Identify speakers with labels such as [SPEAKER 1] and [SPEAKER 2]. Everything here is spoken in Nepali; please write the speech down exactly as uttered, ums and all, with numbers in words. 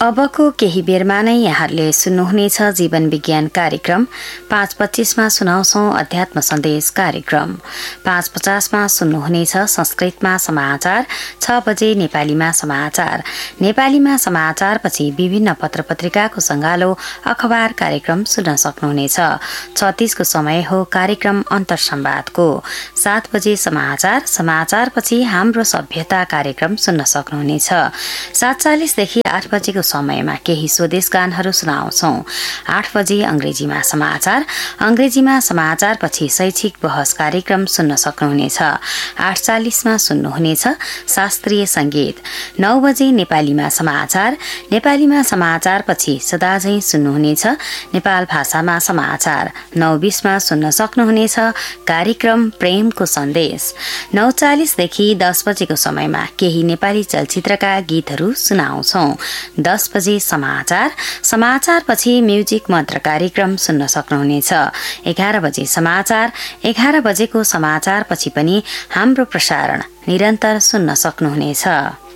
[SPEAKER 1] अबको केही बेरमा नै यहाँहरूले सुन्नुहुनेछ जीवन विज्ञान कार्यक्रम। पाँच पच्चीसमा सुनाउँछौ अध्यात्म सन्देश कार्यक्रम। पाँच पचासमा सुन्नुहुनेछ संस्कृतमा समाचार। छ बजे नेपालीमा समाचार। नेपालीमा समाचार पछि विभिन्न पत्र पत्रिकाको संगालो अखबार कार्यक्रम सुन्न सक्नुहुनेछ। छत्तीसको समय हो कार्यक्रम अन्तर संवादको। सात बजे समाचार। समाचार पछि हाम्रो सभ्यता कार्यक्रम सुन्न सक्नुहुनेछ। सात चालिसदेखि आठ बजेको समयमा केही स्वदेश गानहरू सुनाउँछौ। आठ बजे अंग्रेजीमा समाचार। अंग्रेजीमा समाचार पछि शैक्षिक बहस कार्यक्रम सुन्न सक्नुहुनेछ। आठ चालिसमा सुन्नुहुनेछ शास्त्रीय संगीत। नौ बजे नेपालीमा समाचार। नेपालीमा समाचार पछि सदाझै सुन्नुहुनेछ नेपाल भाषामा समाचार। नौ बीसमा सुन्न सक्नुहुनेछ कार्यक्रम प्रेमको सन्देश। नौ चालिसदेखि दस बजेको समयमा केही नेपाली चलचित्रका गीतहरू सुनाउँछौ। दस बजे समाचार। समाचार पछि म्युजिक मन्त्र कार्यक्रम सुन्न सक्नुहुनेछ। एघार बजे समाचार। एघार बजेको समाचार पछि पनि हाम्रो प्रसारण निरन्तर सुन्न सक्नुहुनेछ।